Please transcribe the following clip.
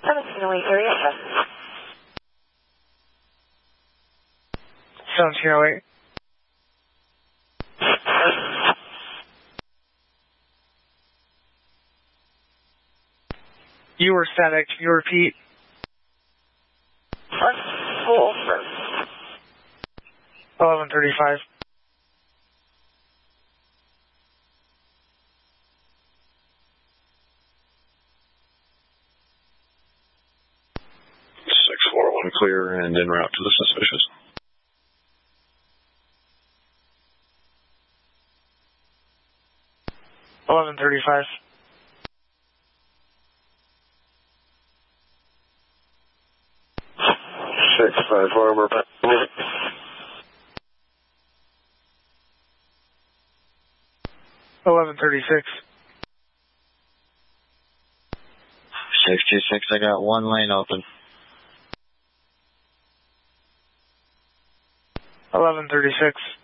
1708 area. 1708. You were static. Can you repeat? Full. 1135. Clear and en route to the suspicious. $11.35. $6-5 Farmer. $11.36. 626, I got one lane open. 11:36.